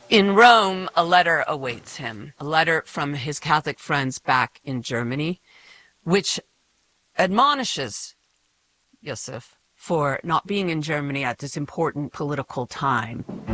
In Rome, a letter awaits him, a letter from his Catholic friends back in Germany, which admonishes Yusuf for not being in Germany at this important political time.